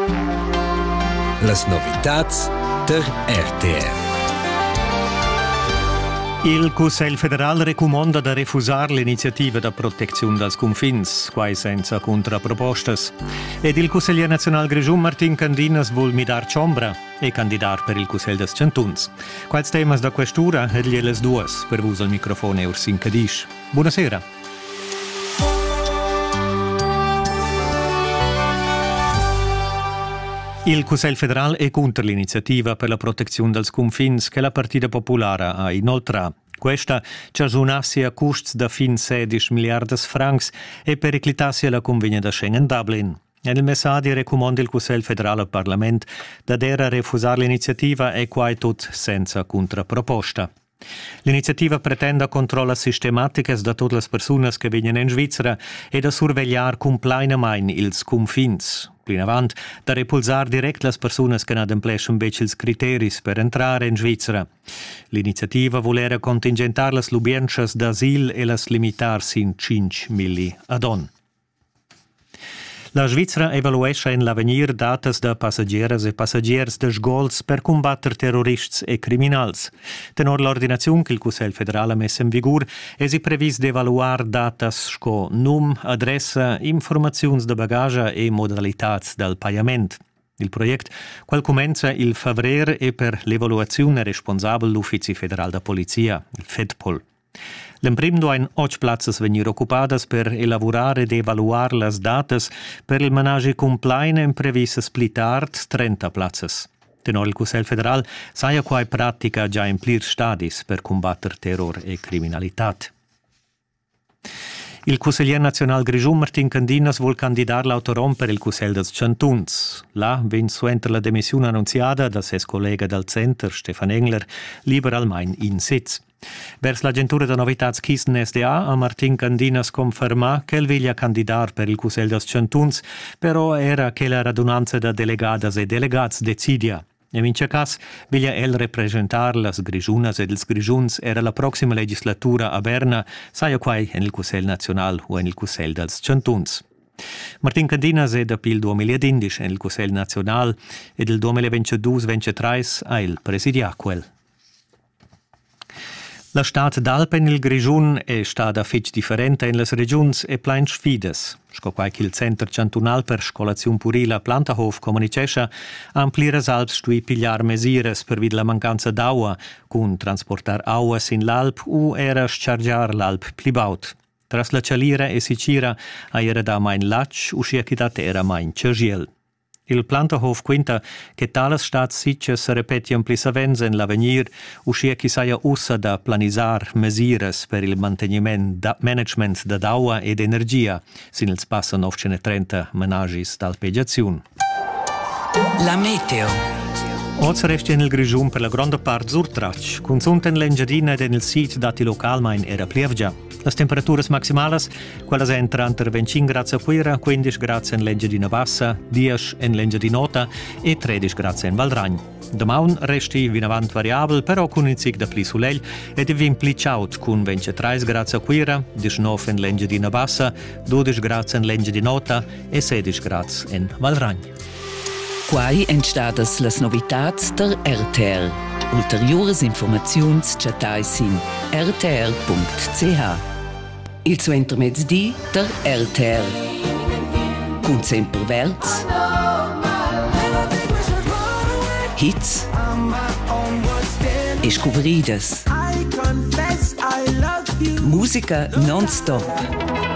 Las novitats der RTR. Il Cussegl federal recomanda da refusar l'iniziativa da protezione dels confins, quai senza contrapropostas. Ed il Consigliere Nazional Grischun Martin Candinas vuol midar ciombra e candidar per il Cussegl des Chantuns. Quals temas da questura ed gliele duas, per vus al microfono Ursin Cadisch. Buonasera. Il Cussegl federal è contro l'iniziativa per la protezione dels confins che la Partita Popolare ha inoltrato. Questa ciasonassi a costs da fin 16 miliardas francs e periclitassi la convegna da Schengen-Dublin. Nel messaggio raccomanda il Cussegl federal al Parlament da refusare l'iniziativa e quai tot senza contraproposta. L'iniziativa pretende controlli sistematici da tutte le persone che vengono in Svizzera e da sorvegliare completamente ils confins. Più avanti, da repulsare direct le persone che non adempliscono invece i criteri per entrare in Svizzera. L'iniziativa voleva contingentare le l'ubienze d'asil e las limitarsi in 5.000 ad-on. La Svizzera evaluescha in l'avenir datas da passagieres e passagiers de sgols per combattere terrorists e criminals. Tenor l'ordinazione che il Cussegl federal ha messo in vigore, è previsto evaluare datas sco num, adressa, informazioni de bagaglia e modalità del pagamento. Il progetto, qual comincia il favrer e per l'evaluazione responsabile l'Ufficio federale da Polizia, il FEDPOL. L'emprim duain 8 plazzas venir occupadas per elaborare ed evaluare las datas per il managi complaine in previsa splitart 30 plazzas. Tenor il Cussegl federal saia quai pratica già in plir stadis per combattere terror e criminalitat. Il Consigliere Nazional Grischun Martin Candinas vuol candidar l'autorom per il Cussegl des Chantuns. Là, vins suenter la demissione annunziata da ses collega del Center, Stefan Engler, liberalmein in sitz. Vers l'agentura de novitats Kisten SDA a Martin Candinas conferma che veglia candidar per il Cussegl des Chantuns, però era che la radunanza de delegadas e delegats decidia. In vince cas, veglia el representar las Grischunas ed ils Grischuns era la prossima legislatura a Berna, saia quai en il Cussegl Nacional o en il Cussegl dels Chantuns. Martin Candinas è da pil 2015 en il Cussegl Nacional ed il 2022-23 a il presidia quel. La stat d'Alpen il Grischun è stata fetch differente in les regions e plein sfides. Sco quai il Center Cantunal per scolazione purila Plantahof comunicescha ampliras alps stui pigliar mesires per vid la mancanza d'acqua, cun transportar auas in l'Alp u era schargiar l'Alp plibaut. Tras la cialira e sicira a era da main lach u schiacitat era main cergiel. Il Plantahof quinta che tales stats sitges se repetiam pli savenza in l'avenir, uscia chi saia ussa da planisar mesires per il management da d'acqua ed energia, sin ils passa 930 menagis d'alpegiaziun. La meteo. Oggi resta nel Grischun per la grande parte surtrach, con sunten l'engiadina ed nel sit dati localmein era plievgia. Le temperature maximali, quelle entrano tra 25 gradi a Quira, 15 gradi in l'engiadina bassa, 10 in l'engiadina nota e 13 gradi in Valdragn. Domani resti vinavant variabile, però con un zig da pli soleil e divin pli ciaut con 23 gradi a Quira, 19 in l'engiadina bassa, 12 gradi in l'engiadina nota e 16 gradi in Valdragn. Quai entstadas las novitats der RTR. Ulteriores informaziuns chatais in rtr.ch. Il suenter mezzdi der RTR. Cun sempre verz. Hits. E scobridas. Musica non-stop.